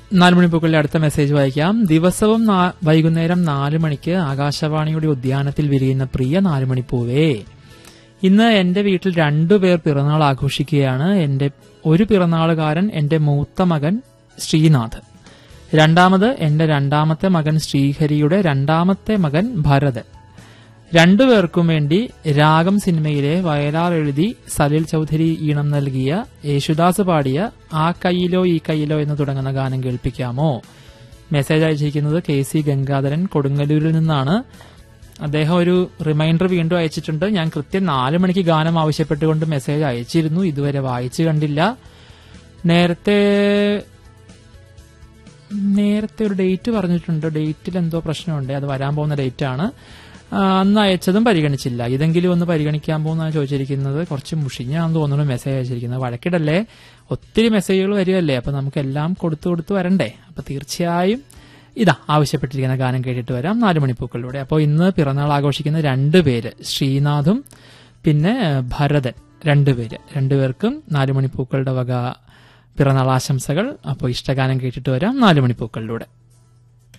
നാലുമണിപ്പൂക്കളിലെ അടുത്ത മെസ്സേജ് വായിക്കാം. ദിവസവും വൈകുന്നേരം 4 മണിക്ക് ആകാശവാണിയുടെ ഉദ്യാനത്തിൽ വിരിയുന്ന പ്രിയ 4 മണിപ്പൂവേ, ഇന്ന് എന്റെ വീട്ടിൽ 2 പേർ പിറന്നാൾ ആഘോഷിക്കുകയാണ്. എന്റെ ഒരു പിറന്നാളുകാരൻ എന്റെ മൂത്ത മകൻ ശ്രീനാഥ്, രണ്ടാമത് എന്റെ രണ്ടാമത്തെ മകൻ ശ്രീഹരിയുടെ രണ്ടാമത്തെ മകൻ ഭരതൻ. 2 പേർക്കും വേണ്ടി രാഗം സിനിമയിലെ വയലാർ എഴുതി സലിൽ ചൌധരി ഈണം നൽകിയ യേശുദാസ് പാടിയ ആ കയ്യിലോ ഈ കയ്യിലോ എന്ന് തുടങ്ങുന്ന ഗാനം കേൾപ്പിക്കാമോ? മെസ്സേജ് അയച്ചിരിക്കുന്നത് KC ഗംഗാധരൻ കൊടുങ്ങല്ലൂരിൽ നിന്നാണ്. അദ്ദേഹം ഒരു റിമൈൻഡർ വീണ്ടും അയച്ചിട്ടുണ്ട്. ഞാൻ കൃത്യം 4 മണിക്ക് ഗാനം ആവശ്യപ്പെട്ടുകൊണ്ട് മെസ്സേജ് അയച്ചിരുന്നു, ഇതുവരെ വായിച്ചു കണ്ടില്ല. നേരത്തെ ഒരു ഡേറ്റ് പറഞ്ഞിട്ടുണ്ട്, ഡേറ്റിൽ എന്തോ പ്രശ്നമുണ്ട്, അത് വരാൻ പോകുന്ന ഡേറ്റ് ആണ്. അന്ന് അയച്ചതും പരിഗണിച്ചില്ല. ഇതെങ്കിലും ഒന്ന് പരിഗണിക്കാൻ പോകുന്നതാണ് ചോദിച്ചിരിക്കുന്നത്. കുറച്ച് മുഷിഞ്ഞാന്ന് തോന്നുന്നു മെസ്സേജ് അയച്ചിരിക്കുന്നത്. വഴക്കിടല്ലേ, ഒത്തിരി മെസ്സേജുകൾ വരികയല്ലേ, അപ്പൊ നമുക്കെല്ലാം കൊടുത്തു വരണ്ടേ. അപ്പൊ തീർച്ചയായും ഇതാ ആവശ്യപ്പെട്ടിരിക്കുന്ന ഗാനം കേട്ടിട്ട് വരാം 4 മണിപ്പൂക്കളിലൂടെ. അപ്പോൾ ഇന്ന് പിറന്നാൾ ആഘോഷിക്കുന്ന 2 പേര്, ശ്രീനാഥും പിന്നെ ഭരതൻ, 2 പേര്, 2 പേർക്കും 4 മണിപ്പൂക്കളുടെ വക പിറന്നാൾ ആശംസകൾ. അപ്പോൾ ഇഷ്ടഗാനം കേട്ടിട്ട് വരാം 4 മണിപ്പൂക്കളിലൂടെ.